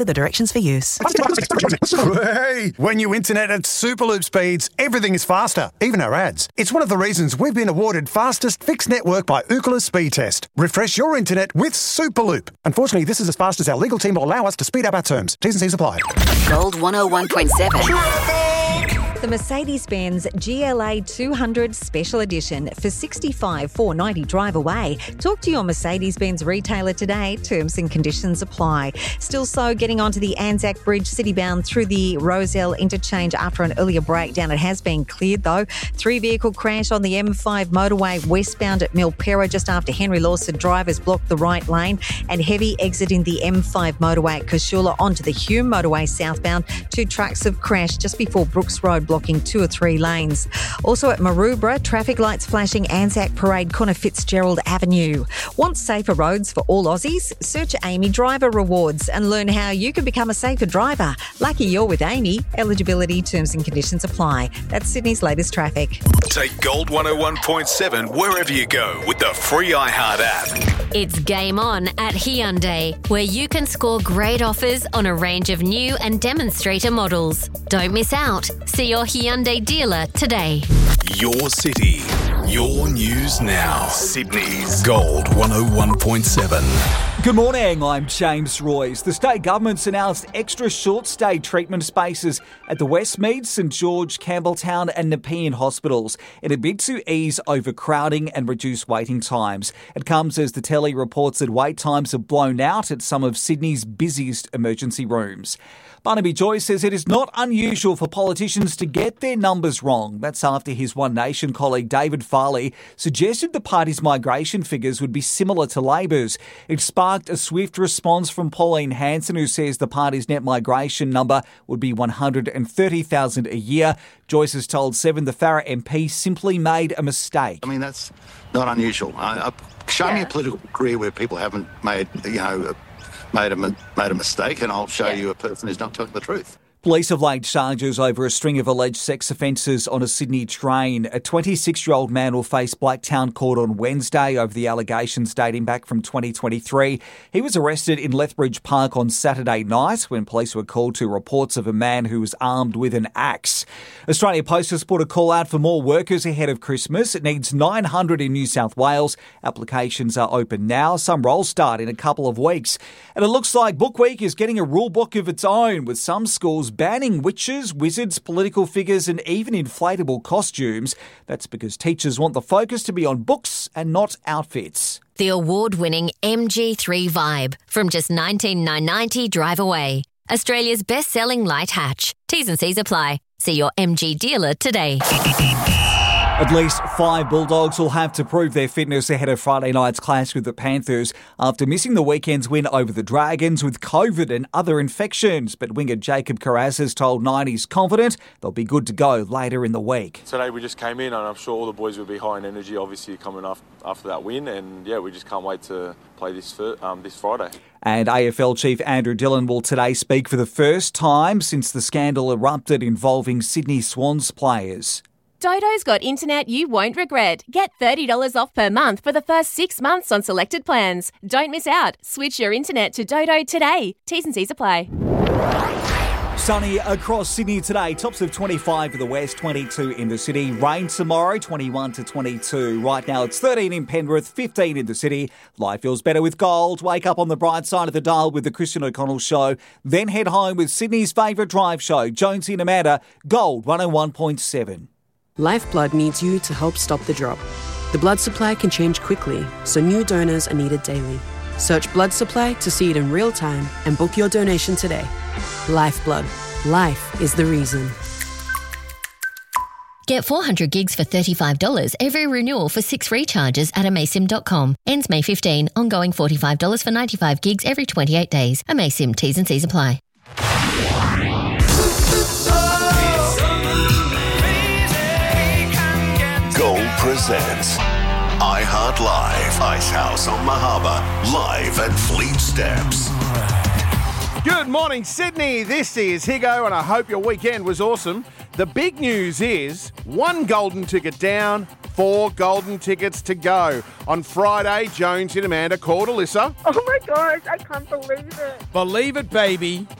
The directions for use. Hey, when you internet at Superloop speeds, everything is faster, even our ads. It's one of the reasons we've been awarded fastest fixed network by Ookla Speed Test. Refresh your internet with Superloop. Unfortunately, this is as fast as our legal team will allow us to speed up our terms. T's and C's apply. Gold 101.7. The Mercedes-Benz GLA 200 Special Edition for $65,490 drive away. Talk to your Mercedes-Benz retailer today. Terms and conditions apply. Still slow getting onto the Anzac Bridge citybound through the Rozelle interchange after an earlier breakdown. It has been cleared though. 3-vehicle crash on the M5 motorway westbound at Milpera just after Henry Lawson. Drivers blocked the right lane, and heavy exiting the M5 motorway at Cashula onto the Hume motorway southbound. 2 trucks have crashed just before Brooks Road, blocking 2 or 3 lanes. Also at Maroubra, traffic lights flashing Anzac Parade, Connor Fitzgerald Avenue. Want safer roads for all Aussies? Search Amy Driver Rewards and learn how you can become a safer driver. Lucky you're with Amy. Eligibility, terms and conditions apply. That's Sydney's latest traffic. Take Gold 101.7 wherever you go with the free iHeart app. It's Game On at Hyundai, where you can score great offers on a range of new and demonstrator models. Don't miss out. See your Hyundai dealer today. Your city, your news now. Sydney's Gold 101.7. Good morning, I'm James Royce. The state government's announced extra short-stay treatment spaces at the Westmead, St George, Campbelltown and Nepean hospitals in a bid to ease overcrowding and reduce waiting times. It comes as the telly reports that wait times have blown out at some of Sydney's busiest emergency rooms. Barnaby Joyce says it is not unusual for politicians to get their numbers wrong. That's after his One Nation colleague David Farley suggested the party's migration figures would be similar to Labor's. It sparked a swift response from Pauline Hanson, who says the party's net migration number would be 130,000 a year. Joyce has told Seven the Farrer MP simply made a mistake. I mean, that's not unusual. Show me a political career where people haven't made a mistake, and I'll show you a person who's not telling the truth. Police have laid charges over a string of alleged sex offences on a Sydney train. A 26-year-old man will face Blacktown Court on Wednesday over the allegations dating back from 2023. He was arrested in Lethbridge Park on Saturday night when police were called to reports of a man who was armed with an axe. Australia Post has put a call out for more workers ahead of Christmas. It needs 900 in New South Wales. Applications are open now. Some roles start in a couple of weeks. And it looks like Book Week is getting a rule book of its own, with some schools banning witches, wizards, political figures and even inflatable costumes. That's because teachers want the focus to be on books and not outfits. The award-winning MG3 Vibe from just $19,990 drive away. Australia's best-selling light hatch. T's and C's apply. See your MG dealer today. At least 5 Bulldogs will have to prove their fitness ahead of Friday night's clash with the Panthers after missing the weekend's win over the Dragons with COVID and other infections. But winger Jacob Carras has told Nine he's confident they'll be good to go later in the week. Today we just came in and I'm sure all the boys will be high in energy, obviously coming after that win. And yeah, we just can't wait to play this Friday. And AFL Chief Andrew Dillon will today speak for the first time since the scandal erupted involving Sydney Swans players. Dodo's got internet you won't regret. Get $30 off per month for the first 6 months on selected plans. Don't miss out. Switch your internet to Dodo today. T's and C's apply. Sunny across Sydney today. Tops of 25 for the west, 22 in the city. Rain tomorrow, 21 to 22. Right now it's 13 in Penrith, 15 in the city. Life feels better with Gold. Wake up on the bright side of the dial with the Christian O'Connell Show. Then head home with Sydney's favourite drive show, Jonesy and Amanda, Gold 101.7. Lifeblood needs you to help stop the drop. The blood supply can change quickly, so new donors are needed daily. Search blood supply to see it in real time and book your donation today. Lifeblood. Life is the reason. Get 400 gigs for $35 every renewal for 6 recharges at amaysim.com. Ends May 15. Ongoing $45 for 95 gigs every 28 days. Amaysim. T's and C's apply. Gold presents iHeart Live, Icehouse on Mahaba, live at Fleet Steps. Good morning, Sydney. This is Higo, and I hope your weekend was awesome. The big news is 1 golden ticket down, 4 golden tickets to go. On Friday, Jonesy and Amanda called Alyssa. Oh my gosh, I can't believe it. Believe it, baby.